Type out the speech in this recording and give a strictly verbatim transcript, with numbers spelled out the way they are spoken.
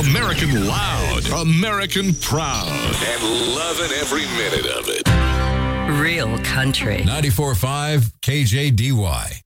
American loud, American proud, and loving every minute of it. Real country. ninety-four point five K J D Y.